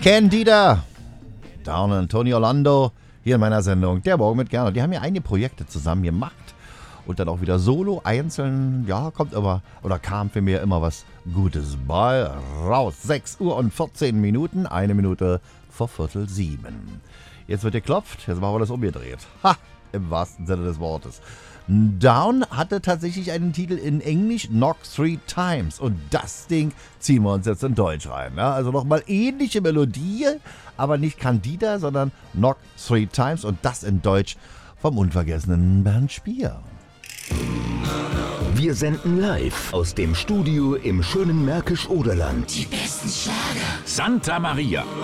Candida, Down und Tony Orlando, hier in meiner Sendung Der Morgen mit Gernot. Die haben ja einige Projekte zusammen gemacht und dann auch wieder solo, einzeln. Ja, kommt immer, oder kam für mich immer was Gutes bei raus. 6 Uhr und 14 Minuten, 1 Minute vor 6:45. Jetzt wird geklopft, jetzt machen wir das umgedreht. Ha, im wahrsten Sinne des Wortes. Down hatte tatsächlich einen Titel in Englisch, Knock 3 Times. Und das Ding ziehen wir uns jetzt in Deutsch rein. Ja? Also nochmal ähnliche Melodie, aber nicht Candida, sondern Knock 3 Times. Und das in Deutsch vom unvergessenen Bernd Spier. Wir senden live aus dem Studio im schönen Märkisch-Oderland. Die besten Schlager. Santa Maria.